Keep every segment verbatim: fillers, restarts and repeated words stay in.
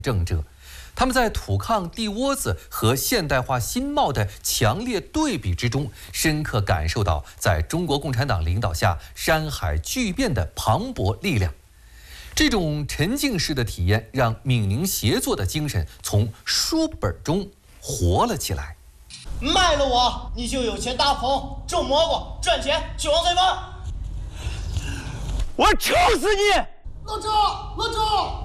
政者。他们在土炕地窝子和现代化新貌的强烈对比之中，深刻感受到在中国共产党领导下山海巨变的磅礴力量。这种沉浸式的体验，让闽宁协作的精神从书本中活了起来。 卖了我，你就有钱搭棚种蘑菇，赚钱去王三方。 我抽死你！ 老周，老周。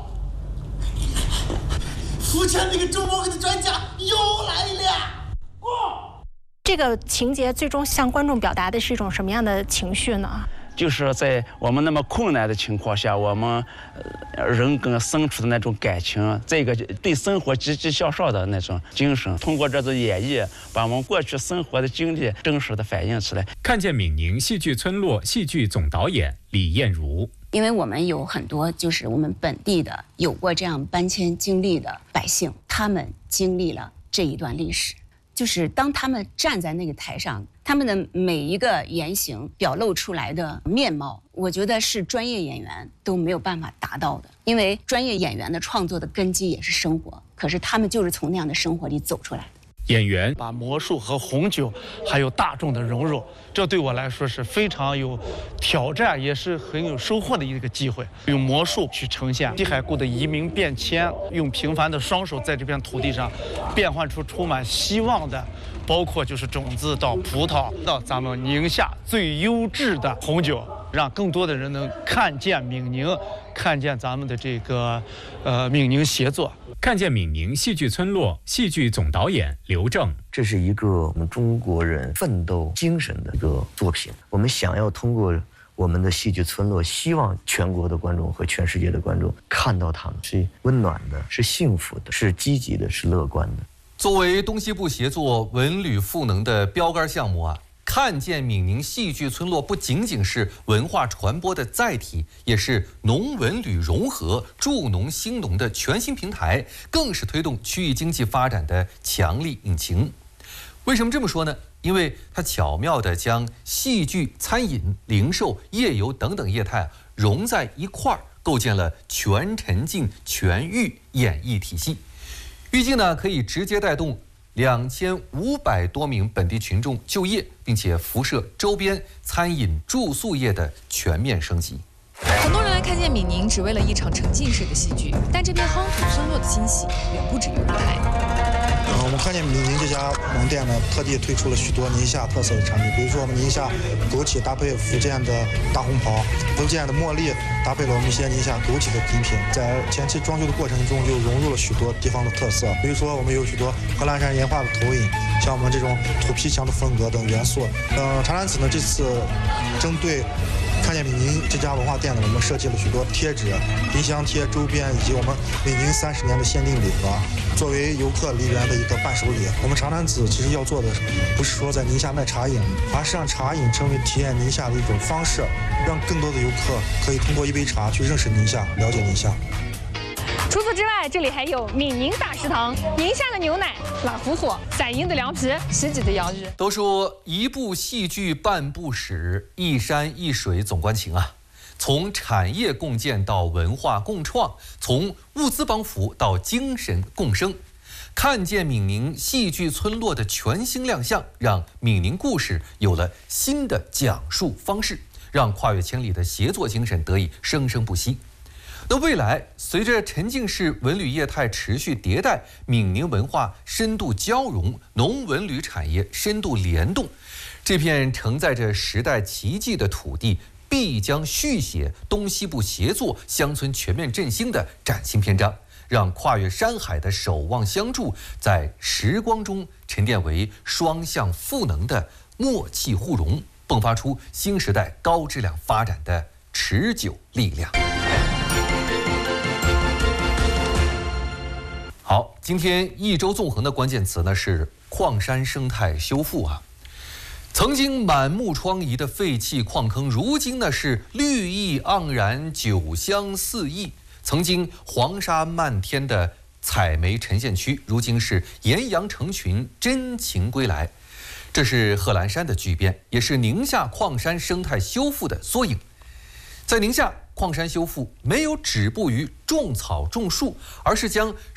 福建那个种蘑菇的专家又来了。 哦，这个情节最终向观众表达的是一种什么样的情绪呢？ 就是在我们那么困难的情况下，我们人跟生出的那种感情，这个对生活积极向上的那种精神，通过这种演绎，把我们过去生活的经历真实的反映出来。 看见闽宁戏剧村落戏剧总导演李艳茹。 因为我们有很多就是我们本地的有过这样搬迁经历的百姓，他们经历了这一段历史，就是当他们站在那个台上，他们的每一个言行表露出来的面貌，我觉得是专业演员都没有办法达到的。因为专业演员的创作的根基也是生活，可是他们就是从那样的生活里走出来的。 演员把魔术和红酒还有大众的融入，这对我来说是非常有挑战，也是很有收获的一个机会。用魔术去呈现西海固的移民变迁，用平凡的双手在这片土地上变换出充满希望的，包括就是种子到葡萄到咱们宁夏最优质的红酒，让更多的人能看见闽宁，看见咱们的这个呃闽宁协作。 看见闽宁戏剧村落戏剧总导演刘正， 这是一个我们中国人奋斗精神的一个作品。我们想要通过我们的戏剧村落，希望全国的观众和全世界的观众看到他们是温暖的，是幸福的，是积极的，是乐观的。 作为东西部协作文旅赋能的标杆项目啊，看见闽宁戏剧村落不仅仅是文化传播的载体，也是农文旅融合、助农兴农的全新平台，更是推动区域经济发展的强力引擎。为什么这么说呢？因为它巧妙地将戏剧、餐饮、零售、夜游等等业态融在一块儿，构建了全沉浸、全域演艺体系。预计呢，可以直接带动两千五百多名本地群众就业，并且辐射周边餐饮住宿业的全面升级。 很多人来看见闽宁，只为了一场沉浸式的戏剧，但这片夯土村落的惊喜远不止于舞台。 呃，我们看见闽宁这家门店呢，特地推出了许多宁夏特色的产品，比如说我们宁夏枸杞搭配福建的大红袍，福建的茉莉搭配了我们一些宁夏枸杞的饮品，在前期装修的过程中就融入了许多地方的特色，比如说我们有许多贺兰山岩画的投影，像我们这种土坯墙的风格等元素。呃，茶兰子呢这次针对看见闽宁这家文化店呢，我们设计了许多贴纸、冰箱贴、周边以及我们闽宁三十年的限定礼盒，作为游客梨园的一个伴手礼。我们茶兰子其实要做的不是说在宁夏卖茶饮，而是让茶饮成为体验宁夏的一种方式，让更多的游客可以通过一杯茶去认识宁夏、了解宁夏。 除此之外，这里还有闽宁大食堂，宁夏的牛奶、老虎火、散营的凉皮、十几的瑶日。 都说一部戏剧半部史，一山一水总关情啊。从产业共建到文化共创，从物资帮扶到精神共生，看见闽宁戏剧村落的全新亮相，让闽宁故事有了新的讲述方式，让跨越千里的协作精神得以生生不息。那未来随着沉浸式文旅业态持续迭代，闽宁文化深度交融，农文旅产业深度联动，这片承载着时代奇迹的土地必将续写东西部协作、乡村全面振兴的崭新篇章，让跨越山海的守望相助在时光中沉淀为双向赋能的默契互融，迸发出新时代高质量发展的持久力量。好，今天一周纵横的关键词呢是矿山生态修复啊。曾经满目疮痍的废弃矿坑，如今呢是绿意盎然、酒香四溢；曾经黄沙漫天的采煤沉县区，如今是岩羊成群、真情归来。这是贺兰山的巨变，也是宁夏矿山生态修复的缩影。在宁夏， 矿山修复没有止步于种草种树，而是将